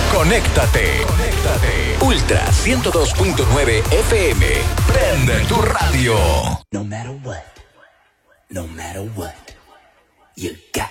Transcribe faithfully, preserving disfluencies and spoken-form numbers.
Conéctate. Conéctate. Ultra ciento dos punto nueve F M. Prende tu radio. No matter what. No matter what. You got